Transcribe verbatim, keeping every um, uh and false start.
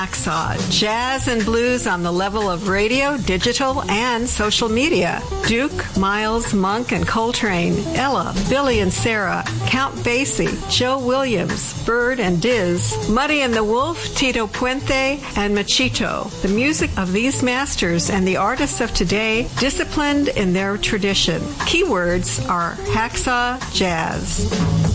Hacksaw, jazz and blues on the level of radio, digital, and social media. Duke, Miles, Monk, and Coltrane, Ella, Billy and Sarah, Count Basie, Joe Williams, Bird and Diz, Muddy and the Wolf, Tito Puente, and Machito. The music of these masters and the artists of today, disciplined in their tradition. Keywords are hacksaw jazz.